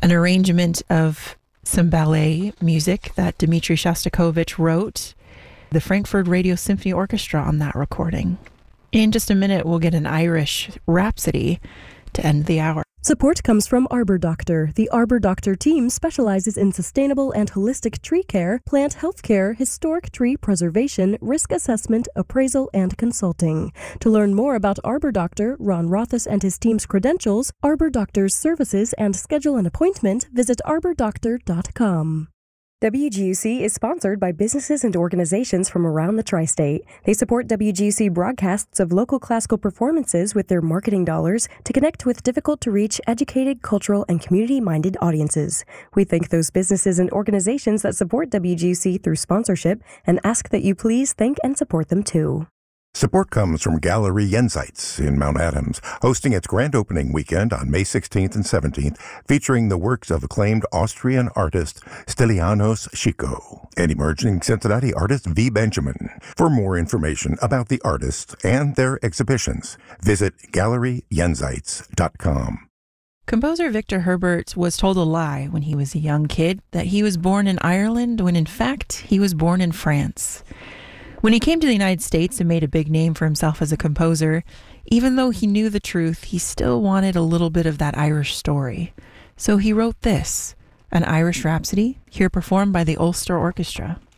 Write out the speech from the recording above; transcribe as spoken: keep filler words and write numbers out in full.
an arrangement of some ballet music that Dmitri Shostakovich wrote. The Frankfurt Radio Symphony Orchestra on that recording. In just a minute, we'll get an Irish Rhapsody to end the hour. Support comes from Arbor Doctor. The Arbor Doctor team specializes in sustainable and holistic tree care, plant health care, historic tree preservation, risk assessment, appraisal, and consulting. To learn more about Arbor Doctor, Ron Rothus and his team's credentials, Arbor Doctor's services, and schedule an appointment, visit arbor doctor dot com. W G U C is sponsored by businesses and organizations from around the tri-state. They support W G U C broadcasts of local classical performances with their marketing dollars to connect with difficult-to-reach, educated, cultural, and community-minded audiences. We thank those businesses and organizations that support W G U C through sponsorship and ask that you please thank and support them too. Support comes from Gallery Jenseits in Mount Adams, hosting its grand opening weekend on May sixteenth and seventeenth, featuring the works of acclaimed Austrian artist Stylianos Chico and emerging Cincinnati artist V. Benjamin. For more information about the artists and their exhibitions, visit gallery jenseits dot com. Composer Victor Herbert was told a lie when he was a young kid, that he was born in Ireland when in fact he was born in France. When he came to the United States and made a big name for himself as a composer, even though he knew the truth, he still wanted a little bit of that Irish story. So he wrote this, an Irish Rhapsody, here performed by the Ulster Orchestra.